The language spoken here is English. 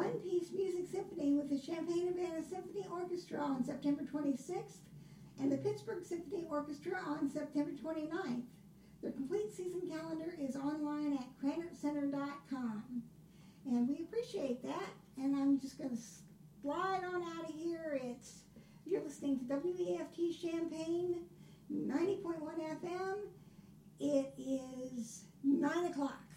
one-piece music symphony with the Champaign-Urbana Symphony Orchestra on September 26th and the Pittsburgh Symphony Orchestra on September 29th. Their complete season calendar is online at cranercenter.com. And we appreciate that. And I'm just going to slide on out of here. You're listening to WEFT Champaign 90.1 FM. It is 9 o'clock.